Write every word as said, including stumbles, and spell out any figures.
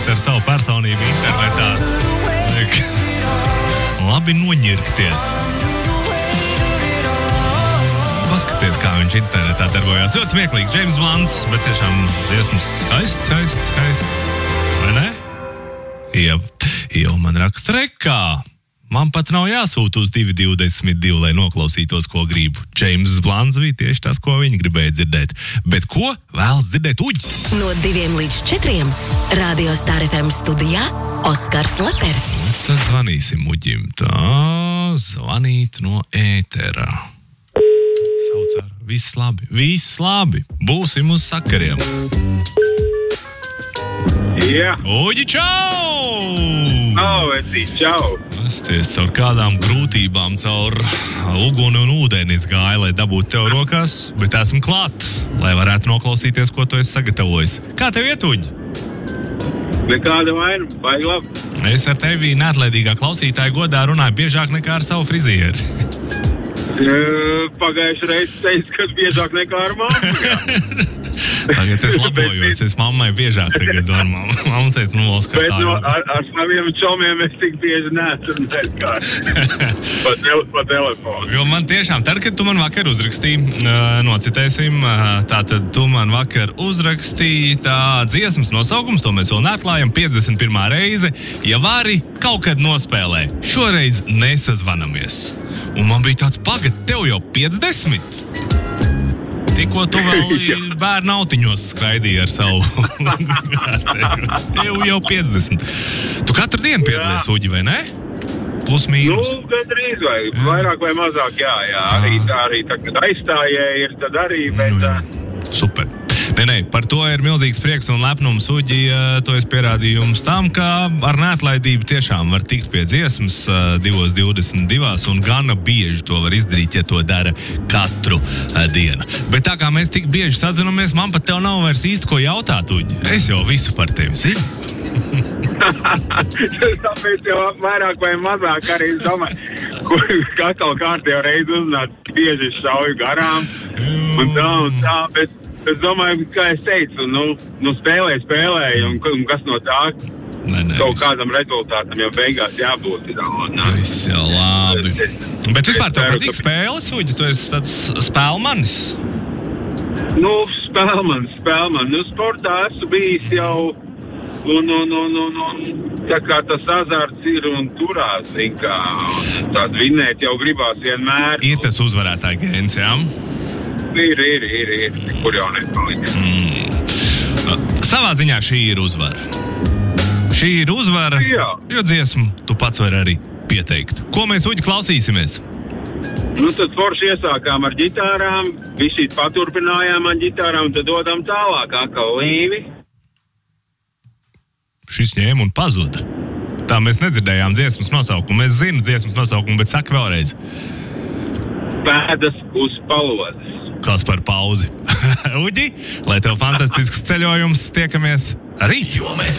ar savu personību internetā. Labi noņirkties. Paskaties, kā viņš internetā darbojās. Ļoti smieklīgs James Blunts, bet tiešām dziesmas skaists, skaists, skaists. Vai ne? Jau, jau man raksta rekā. Man pat nav jāsūta uz divi divdesmit divi, lai noklausītos, ko gribu. James Blunts bija tieši tas, ko viņi gribēja dzirdēt. Bet ko vēlas dzirdēt Uģis? No diviem līdz četriem Radio Star F M studijā Oskars Lepers. Tad zvanīsim Uģim. Tā, zvanīt no ētera. Sauc ar. Viss labi, viss labi. Būsim uz sakariem. Jā. Uģi, čau! Nav, esi, čau! Pasties, caur kādām grūtībām, caur uguni un ūdeni es gāju, lai dabūtu tev rokās, bet esmu klāt, lai varētu noklausīties, ko tu esi sagatavojis. Kā tev iet, Uģi? Nekāda vaina, baigi labi. Es ar tevi neatlaidīgā klausītāja godā runāju biežāk nekā ar savu frizieri. Pagājuši reizi teicu, ka biežāk nekā ar mammu. Tagad es labojos, es mammai biežāk tagad zvanu. Mamma, mamma teica, nu, Oskar, bet tā no, jau. ar, ar saviem čomiem es tik bieži neesmu nezkārt. pa, tel, pa telefonu. Jo man tiešām, tad, kad tu man vakar uzrakstīji, nocitēsim, tātad tu man vakar uzrakstīji tā dziesmas nosaukums, to mēs vēl neatklājam, piecdesmit pirmā reize, ja vari, kaut kad nospēlē. Šoreiz nesazvanamies. Un man bija tāds, pagad, tev jau piecdesmit? Tikko tu vēl bērnu autiņos skraidīji ar savu tev jau piecdesmit. Tu katru dienu piedalies, Uģi, vai ne? Plus mīnus. Nu, gandrīz vai, vairāk vai mazāk, jā, jā. Arī tā, arī tā, kad aizstājēji ir, tad arī, bet... Nu, super. Nē, nē, par to ir milzīgs prieks un lepnums, Uģi, to es pierādījums tam, ka ar neatlaidību tiešām var tikt pie dziesmas divos divdesmit divās un gana bieži to var izdarīt, ja to dara katru dienu. Bet tā kā mēs tik bieži sazinamies, man pat tev nav vairs īsti ko jautāt, Uģi. Es jau visu par tevi zinu. Tāpēc jau vairāk vai mazāk arī es domāju, kur atkal kārtējo reizi uznāc bieži šauju garām un tā un tā, bet es domāju, kā es teicu, nu, nu spēlē, spēlēju, un, un kas no tā Nē, nē, kaut viss. kādam rezultātam jau beigās jābūt. Viss jau labi. Bet vispār tev patīk spēles, Uģi? Tu esi tāds spēlmanis? Nu, spēlmanis, spēlmanis. Nu, sportā esmu bijis jau, un, un, un, un, un tā kā tas azarts ir un turās, zin kā, tād vinnēt jau gribās vienmēr. Ir tas uzvarētāja gēns, jā? Ir, ir, ir, ir, kur jau nepalika. Mm. Savā ziņā šī ir uzvara. Šī ir uzvara, Jā. jo dziesmu tu pats vari arī pieteikt. Ko mēs, Uģi, klausīsimies? Nu, tad forši iesākām ar ģitārām, visi paturpinājām ar ģitārām, un tad dodam tālāk atkal līvi. Šis ņēma un pazuda. Tā mēs nedzirdējām dziesmas nosaukumu. Mēs zinām dziesmas nosaukumu, bet saka vēlreiz. Pēdas uz palodas. Kas par pauzi? Uģi, lai tev fantastisks ceļojums, tiekamies rīt. Jo mēs